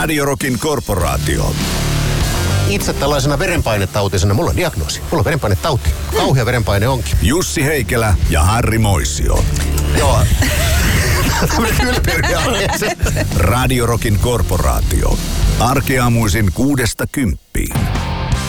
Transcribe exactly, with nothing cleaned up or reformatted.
Radio Rockin korporaatio. Itse tällaisena verenpainetautisena, mulla on diagnoosi. Mulla on verenpainetauti. Kauhea verenpaine onkin. Jussi Heikelä ja Harri Moisio. Joo. Radio Rockin korporaatio. Arkeaamuisin kuudesta kymppiin.